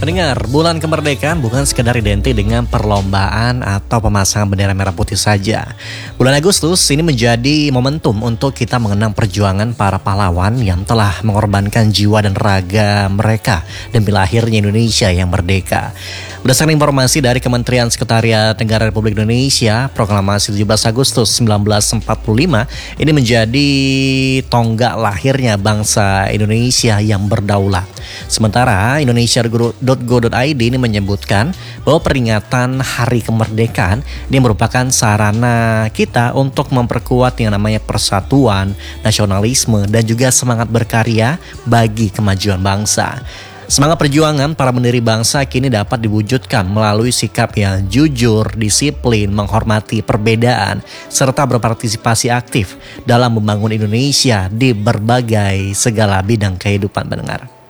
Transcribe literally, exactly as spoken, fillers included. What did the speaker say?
Pendengar, bulan kemerdekaan bukan sekedar identik dengan perlombaan atau pemasangan bendera merah putih saja. Bulan Agustus ini menjadi momentum untuk kita mengenang perjuangan para pahlawan yang telah mengorbankan jiwa dan raga mereka demi lahirnya Indonesia yang merdeka. Berdasarkan informasi dari Kementerian Sekretariat Negara Republik Indonesia, proklamasi tujuh belas Agustus seribu sembilan ratus empat puluh lima ini menjadi tonggak lahirnya bangsa Indonesia yang berdaulat. Sementara Indonesia titik go titik i d ini menyebutkan bahwa peringatan Hari Kemerdekaan ini merupakan sarana kita untuk memperkuat yang namanya persatuan, nasionalisme, dan juga semangat berkarya bagi kemajuan bangsa. Semangat perjuangan para pendiri bangsa kini dapat diwujudkan melalui sikap yang jujur, disiplin, menghormati perbedaan, serta berpartisipasi aktif dalam membangun Indonesia di berbagai segala bidang kehidupan pendengar.